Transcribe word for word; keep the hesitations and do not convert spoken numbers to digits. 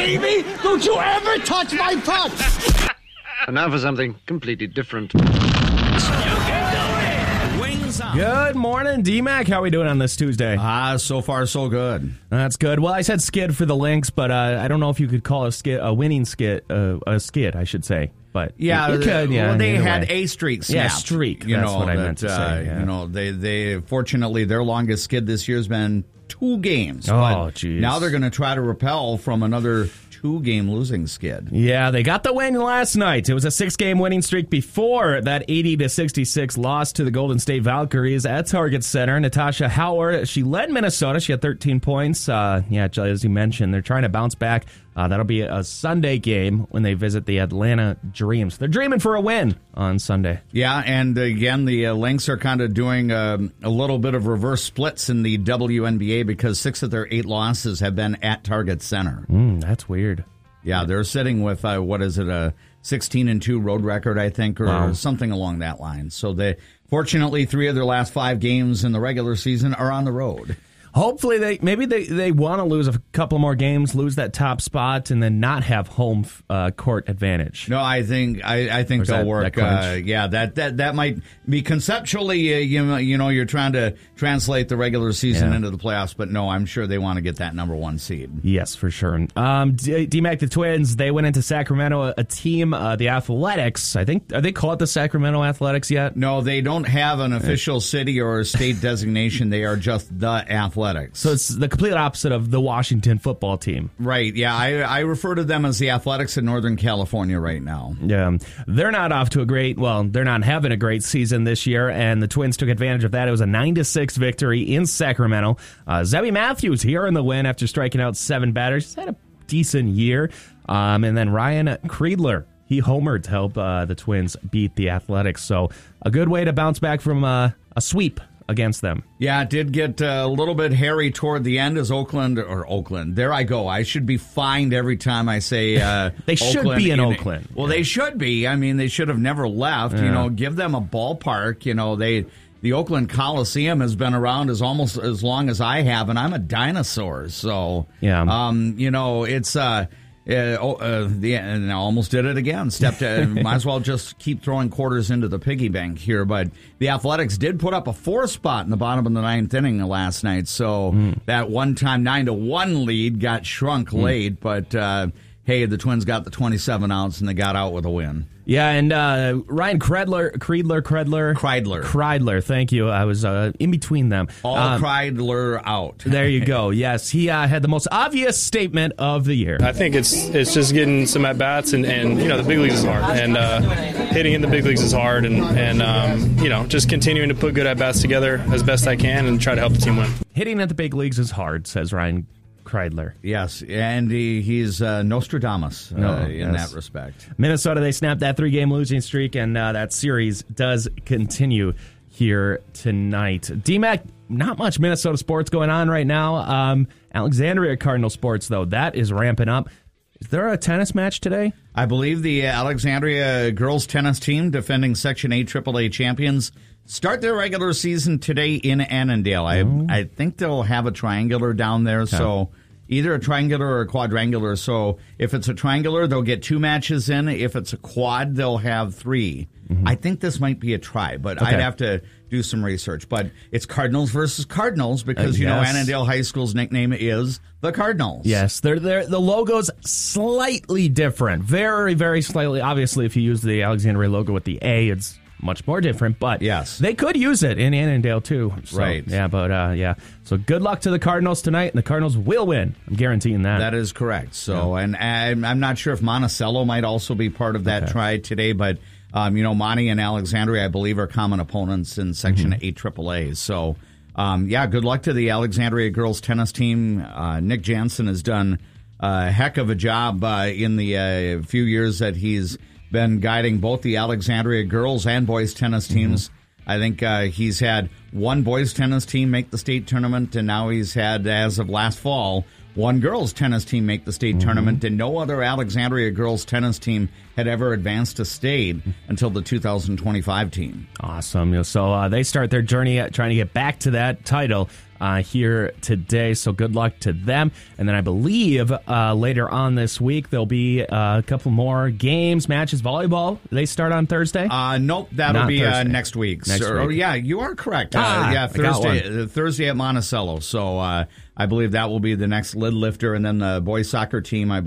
baby! Don't you ever touch my putt! And now for something completely different. Good morning, D-Mac. How are we doing on this Tuesday? Ah, uh, so far so good. That's good. Well, I said skid for the Lynx, but uh, I don't know if you could call a skid a winning skid, uh, a skid, I should say. But yeah, you, you could. Yeah, well, they had way. a streak snapped. Yeah, streak. You That's know, what I that, meant to uh, say. Yeah. You know, they they fortunately their longest skid this year has been two games. Oh, geez. Now they're going to try to repel from another two-game losing skid. Yeah, they got the win last night. It was a six-game winning streak before that eighty to sixty-six loss to the Golden State Valkyries at Target Center. Natasha Howard, she led Minnesota. She had thirteen points. Uh, yeah, as you mentioned, they're trying to bounce back. Uh, that'll be a Sunday game when they visit the Atlanta Dreams. They're dreaming for a win on Sunday. Yeah, and again, the uh, Lynx are kind of doing um, a little bit of reverse splits in the W N B A because six of their eight losses have been at Target Center. Mm, that's weird. Yeah, they're sitting with, uh, what is it, a sixteen and two road record, I think, or wow. something along that line. So, they fortunately, three of their last five games in the regular season are on the road. Hopefully, they maybe they, they want to lose a couple more games, lose that top spot, and then not have home uh, court advantage. No, I think I, I think they'll that, work. That uh, yeah, that, that that might be conceptually. Uh, you know, you know, you're trying to translate the regular season yeah. into the playoffs, but no, I'm sure they want to get that number one seed. Yes, for sure. Um, D- D-Mac, the Twins, they went into Sacramento, a, a team, uh, the Athletics. I think are they called the Sacramento Athletics yet? No, they don't have an official city or state designation. They are just the Athletics. So it's the complete opposite of the Washington football team. Right, yeah. I, I refer to them as the Athletics in Northern California right now. Yeah, they're not off to a great, well, they're not having a great season this year, and the Twins took advantage of that. It was a nine to six victory in Sacramento. Uh, Zebby Matthews here in the win after striking out seven batters. He's had a decent year. Um, and then Ryan Kreidler, he homered to help uh, the Twins beat the Athletics. So a good way to bounce back from uh, a sweep against them. Yeah, it did get a little bit hairy toward the end as Oakland, or Oakland, there I go. I should be fined every time I say uh, They should Oakland be in, in Oakland. Well, yeah. they should be. I mean, they should have never left. Yeah. You know, give them a ballpark. You know, they the Oakland Coliseum has been around as almost as long as I have, and I'm a dinosaur. So, yeah. um, you know, it's... Uh, Uh, oh, uh, the, and I almost did it again. Stepped. Uh, might as well just keep throwing quarters into the piggy bank here. But the Athletics did put up a four spot in the bottom of the ninth inning last night. So mm. that one-time nine to one lead got shrunk mm. late. But uh, hey, the Twins got the twenty-seven outs and they got out with a win. Yeah, and uh, Ryan Kreidler, Kreidler, Kreidler, Kreidler, Kreidler. Thank you. I was uh, in between them. All um, Kreidler out. There you go. Yes, he uh, had the most obvious statement of the year. I think it's it's just getting some at bats, and, and you know the big leagues is hard, and uh, hitting in the big leagues is hard, and and um, you know just continuing to put good at bats together as best I can and try to help the team win. Hitting at the big leagues is hard, says Ryan Kreidler. Yes, and he, he's uh, Nostradamus uh, no, in yes. that respect. Minnesota, they snapped that three-game losing streak, and uh, that series does continue here tonight. D-Mac, not much Minnesota sports going on right now. Um, Alexandria Cardinal sports, though, that is ramping up. Is there a tennis match today? I believe the Alexandria girls tennis team, defending Section eight triple A champions, start their regular season today in Annandale. Oh. I I think they'll have a triangular down there, okay. so either a triangular or a quadrangular. So if it's a triangular, they'll get two matches in. If it's a quad, they'll have three. Mm-hmm. I think this might be a try, but okay. I'd have to do some research. But it's Cardinals versus Cardinals because, uh, you yes. know, Annandale High School's nickname is the Cardinals. Yes, they're, they're, the logo's slightly different. Very, very slightly. Obviously, if you use the Alexandria logo with the A, it's much more different, but yes. they could use it in Annandale too. So, right. Yeah, but uh, yeah. So good luck to the Cardinals tonight, and the Cardinals will win. I'm guaranteeing that. That is correct. So, yeah. and I'm, I'm not sure if Monticello might also be part of that okay. try today, but um, you know, Monty and Alexandria, I believe, are common opponents in Section mm-hmm. eight triple A. So, um, yeah, good luck to the Alexandria girls tennis team. Uh, Nick Jansen has done a heck of a job uh, in the uh, few years that he's been guiding both the Alexandria girls and boys tennis teams. Mm-hmm. I think uh, he's had one boys tennis team make the state tournament, and now he's had, as of last fall, one girls tennis team make the state mm-hmm. tournament, and no other Alexandria girls tennis team had ever advanced to state until the two thousand twenty-five team. Awesome. So uh, they start their journey at trying to get back to that title uh, here today. So good luck to them. And then I believe uh, later on this week there'll be uh, a couple more games, matches. Volleyball, they start on Thursday? Uh, nope, that'll Not be uh, Thursday. next week. Next So, week. oh, yeah, you are correct. Ah, uh, yeah, I got Thursday, uh, Thursday at Monticello. So uh, I believe that will be the next lid lifter, and then the boys soccer team, I believe.